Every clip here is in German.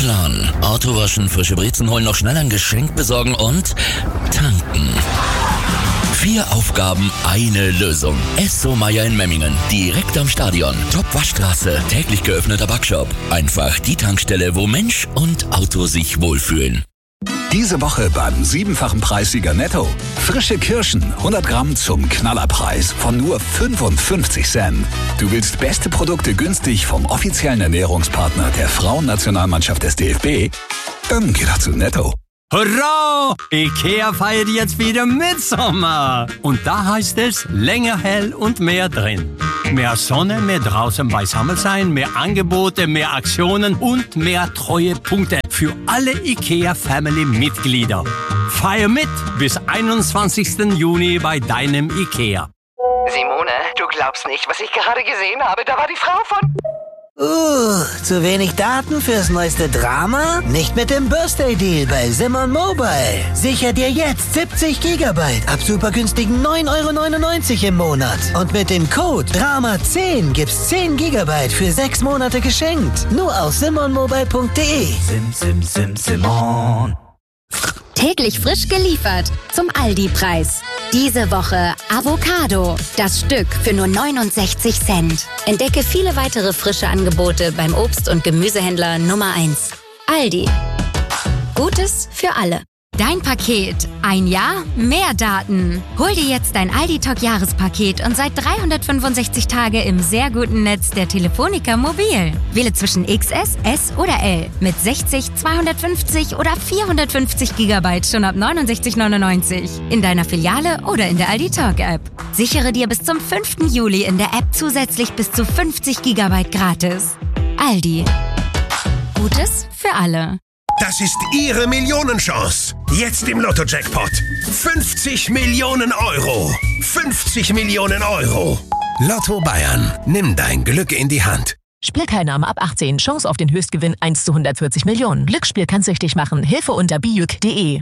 Plan. Auto waschen, frische Brezen holen, noch schnell ein Geschenk besorgen und tanken. 4 Aufgaben, eine Lösung. Esso Meier in Memmingen. Direkt am Stadion. Top-Waschstraße. Täglich geöffneter Backshop. Einfach die Tankstelle, wo Mensch und Auto sich wohlfühlen. Diese Woche beim 7-fachen Preissieger Netto. Frische Kirschen, 100 Gramm zum Knallerpreis von nur 55 Cent. Du willst beste Produkte günstig vom offiziellen Ernährungspartner der Frauennationalmannschaft des DFB? Dann geh doch zu Netto. Hurra! IKEA feiert jetzt wieder Mitsommer. Und da heißt es länger hell und mehr drin. Mehr Sonne, mehr draußen beisammen sein, mehr Angebote, mehr Aktionen und mehr Treuepunkte für alle IKEA-Family-Mitglieder. Feier mit bis 21. Juni bei deinem IKEA. Simone, du glaubst nicht, was ich gerade gesehen habe. Da war die Frau von... Zu wenig Daten fürs neueste Drama? Nicht mit dem Birthday-Deal bei Simon Mobile. Sicher dir jetzt 70 GB ab super günstigen 9,99 € im Monat. Und mit dem Code DRAMA10 gibt's 10 GB für 6 Monate geschenkt. Nur auf simonmobile.de. Simon. Täglich frisch geliefert zum Aldi-Preis. Diese Woche Avocado, das Stück für nur 69 Cent. Entdecke viele weitere frische Angebote beim Obst- und Gemüsehändler Nummer 1. Aldi. Gutes für alle. Dein Paket. Ein Jahr, mehr Daten. Hol dir jetzt dein Aldi-Talk-Jahrespaket und seit 365 Tage im sehr guten Netz der Telefonica Mobil. Wähle zwischen XS, S oder L mit 60, 250 oder 450 GB schon ab 69,99 € in deiner Filiale oder in der Aldi-Talk-App. Sichere dir bis zum 5. Juli in der App zusätzlich bis zu 50 GB gratis. Aldi. Gutes für alle. Das ist Ihre Millionenchance. Jetzt im Lotto-Jackpot. 50 Millionen Euro. 50 Millionen Euro. Lotto Bayern. Nimm dein Glück in die Hand. Spielteilnahme ab 18. Chance auf den Höchstgewinn 1 zu 140 Millionen. Glücksspiel kann süchtig machen. Hilfe unter bijuk.de.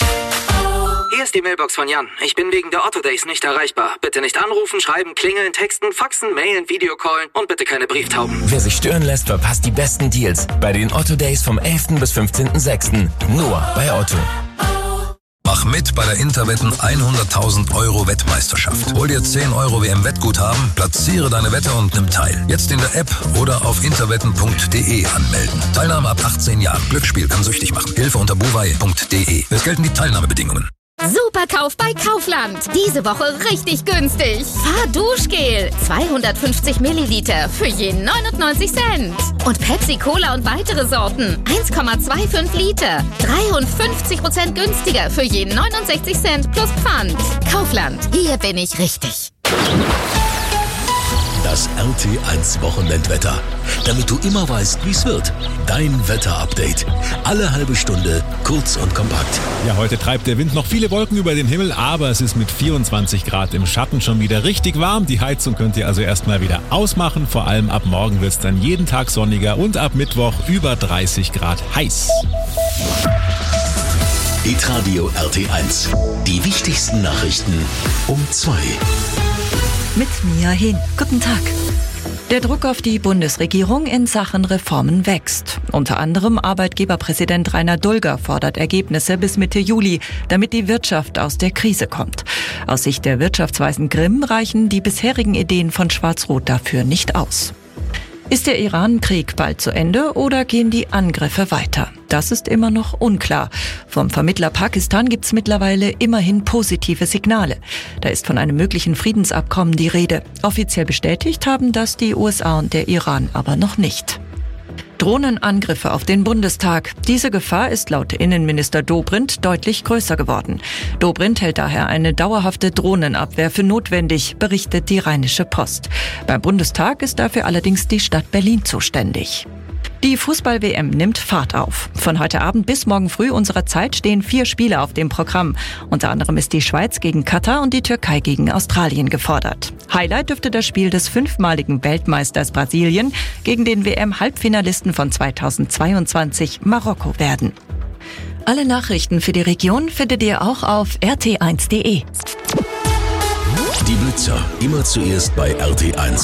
Hier ist die Mailbox von Jan. Ich bin wegen der Otto Days nicht erreichbar. Bitte nicht anrufen, schreiben, klingeln, texten, faxen, mailen, Videocallen und bitte keine Brieftauben. Wer sich stören lässt, verpasst die besten Deals bei den Otto Days vom 11. bis 15.06. Nur bei Otto. Mach mit bei der Interwetten 100.000 € Wettmeisterschaft. Hol dir 10 € WM-Wettguthaben, platziere deine Wette und nimm teil. Jetzt in der App oder auf interwetten.de anmelden. Teilnahme ab 18 Jahren. Glücksspiel kann süchtig machen. Hilfe unter buwei.de. Es gelten die Teilnahmebedingungen. Superkauf bei Kaufland. Diese Woche richtig günstig. Fahrduschgel 250 Milliliter für je 99 Cent. Und Pepsi Cola und weitere Sorten 1,25 Liter. 53% günstiger für je 69 Cent plus Pfand. Kaufland, hier bin ich richtig. Das RT1 Wochenendwetter. Damit du immer weißt, wie es wird. Dein Wetterupdate. Alle halbe Stunde, kurz und kompakt. Ja, heute treibt der Wind noch viele Wolken über den Himmel, aber es ist mit 24 Grad im Schatten schon wieder richtig warm. Die Heizung könnt ihr also erstmal wieder ausmachen. Vor allem ab morgen wird es dann jeden Tag sonniger und ab Mittwoch über 30 Grad heiß. Hitradio RT1. Die wichtigsten Nachrichten um 2. Mit Mia Hin. Guten Tag. Der Druck auf die Bundesregierung in Sachen Reformen wächst. Unter anderem Arbeitgeberpräsident Rainer Dulger fordert Ergebnisse bis Mitte Juli, damit die Wirtschaft aus der Krise kommt. Aus Sicht der Wirtschaftsweisen Grimm reichen die bisherigen Ideen von Schwarz-Rot dafür nicht aus. Ist der Iran-Krieg bald zu Ende oder gehen die Angriffe weiter? Das ist immer noch unklar. Vom Vermittler Pakistan gibt es mittlerweile immerhin positive Signale. Da ist von einem möglichen Friedensabkommen die Rede. Offiziell bestätigt haben das die USA und der Iran aber noch nicht. Drohnenangriffe auf den Bundestag. Diese Gefahr ist laut Innenminister Dobrindt deutlich größer geworden. Dobrindt hält daher eine dauerhafte Drohnenabwehr für notwendig, berichtet die Rheinische Post. Beim Bundestag ist dafür allerdings die Stadt Berlin zuständig. Die Fußball-WM nimmt Fahrt auf. Von heute Abend bis morgen früh unserer Zeit stehen 4 Spiele auf dem Programm. Unter anderem ist die Schweiz gegen Katar und die Türkei gegen Australien gefordert. Highlight dürfte das Spiel des 5-maligen Weltmeisters Brasilien gegen den WM-Halbfinalisten von 2022 Marokko werden. Alle Nachrichten für die Region findet ihr auch auf rt1.de. Die Blitzer immer zuerst bei RT1.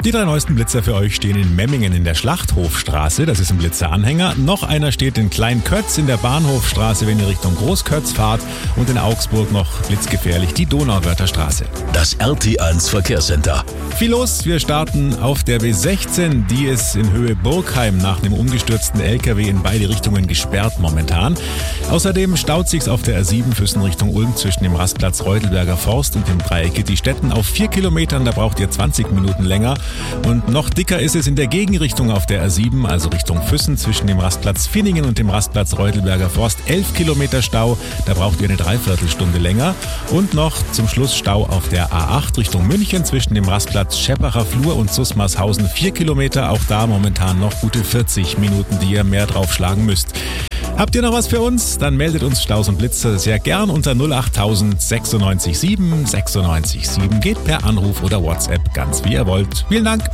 Die 3 neuesten Blitzer für euch stehen in Memmingen in der Schlachthofstraße, das ist ein Blitzeranhänger. Noch einer steht in Kleinkötz in der Bahnhofstraße, wenn ihr Richtung Großkötz fahrt. Und in Augsburg noch blitzgefährlich die Donauwörther Straße. Das RT1 Verkehrscenter. Viel los, wir starten auf der B16, die ist in Höhe Burgheim nach dem umgestürzten LKW in beide Richtungen gesperrt momentan. Außerdem staut sich's auf der R7 Füssen Richtung Ulm zwischen dem Rastplatz Reutelberger Forst und dem Dreieck Gitti-Stetten auf 4 Kilometern, da braucht ihr 20 Minuten länger. Und noch dicker ist es in der Gegenrichtung auf der R7, also Richtung Füssen zwischen dem Rastplatz Finningen und dem Rastplatz Reutelberger Forst. 11 Kilometer Stau, da braucht ihr eine Dreiviertelstunde länger. Und noch zum Schluss Stau auf der A8 Richtung München zwischen dem Rastplatz Scheppacher Flur und Susmarshausen. 4 Kilometer, auch da momentan noch gute 40 Minuten, die ihr mehr draufschlagen müsst. Habt ihr noch was für uns? Dann meldet uns Staus und Blitze sehr gern unter 08000 96 7 96 7. Geht per Anruf oder WhatsApp, ganz wie ihr wollt. Vielen Dank.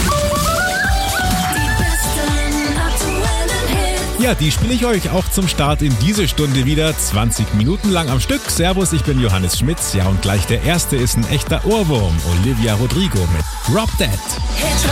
Ja, die spiele ich euch auch zum Start in diese Stunde wieder. 20 Minuten lang am Stück. Servus, ich bin Johannes Schmitz. Ja, und gleich der erste ist ein echter Ohrwurm. Olivia Rodrigo mit Drop Dead.